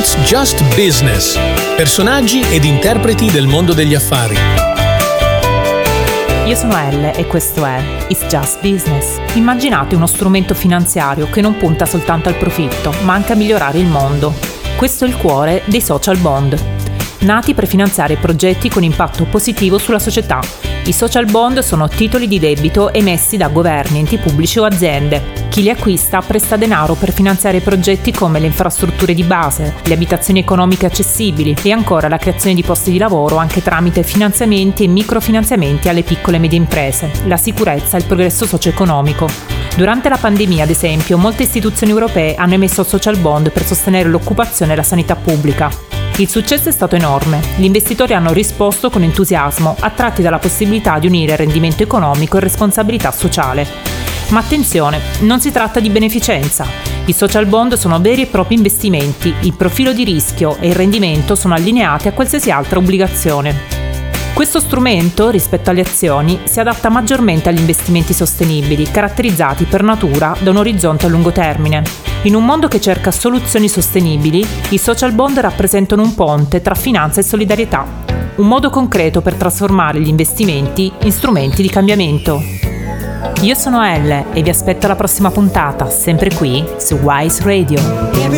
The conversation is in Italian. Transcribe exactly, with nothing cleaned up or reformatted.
It's Just Business. Personaggi ed interpreti del mondo degli affari. Io sono Elle e questo è It's Just Business. Immaginate uno strumento finanziario che non punta soltanto al profitto, ma anche a migliorare il mondo. Questo è il cuore dei social bond. Nati per finanziare progetti con impatto positivo sulla società. I social bond sono titoli di debito emessi da governi, enti pubblici o aziende. Chi li acquista presta denaro per finanziare progetti come le infrastrutture di base, le abitazioni economiche accessibili e ancora la creazione di posti di lavoro anche tramite finanziamenti e microfinanziamenti alle piccole e medie imprese, la sicurezza e il progresso socio-economico. Durante la pandemia, ad esempio, molte istituzioni europee hanno emesso social bond per sostenere l'occupazione e la sanità pubblica. Il successo è stato enorme. Gli investitori hanno risposto con entusiasmo, attratti dalla possibilità di unire rendimento economico e responsabilità sociale. Ma attenzione, non si tratta di beneficenza. I social bond sono veri e propri investimenti, il profilo di rischio e il rendimento sono allineati a qualsiasi altra obbligazione. Questo strumento, rispetto alle azioni, si adatta maggiormente agli investimenti sostenibili, caratterizzati per natura da un orizzonte a lungo termine. In un mondo che cerca soluzioni sostenibili, i social bond rappresentano un ponte tra finanza e solidarietà, un modo concreto per trasformare gli investimenti in strumenti di cambiamento. Io sono Elle e vi aspetto alla prossima puntata, sempre qui su Wise Radio.